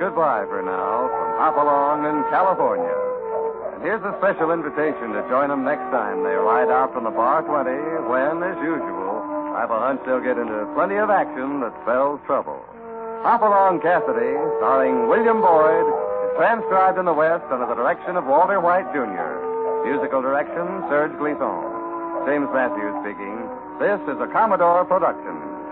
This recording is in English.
goodbye for now from Hopalong in California. And here's a special invitation to join them next time they ride out from the Bar 20 when, as usual, I have a hunch they'll get into plenty of action that spells trouble. Hopalong Cassidy, starring William Boyd, is transcribed in the West under the direction of Walter White, Jr. Musical direction, Serge Glisson. James Matthews speaking. This is a Commodore production.